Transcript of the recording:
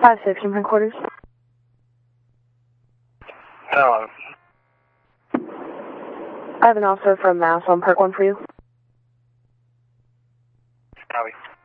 5-6 from headquarters. Hello. I have an officer from Mass on Park 1 for you. Copy.